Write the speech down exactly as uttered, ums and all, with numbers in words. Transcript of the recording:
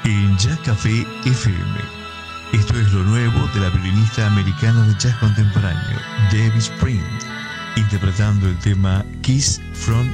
en Jazz Café F M. Esto es lo nuevo de la violinista americana de jazz contemporáneo, Debbie Spring, interpretando el tema Kiss from